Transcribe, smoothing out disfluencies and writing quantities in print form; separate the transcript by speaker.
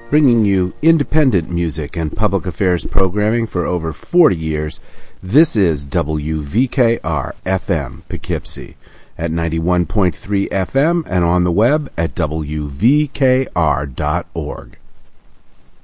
Speaker 1: Bringing you independent music and public affairs programming for over 40 years, this is WVKR-FM Poughkeepsie at 91.3 FM and on the web at WVKR.org.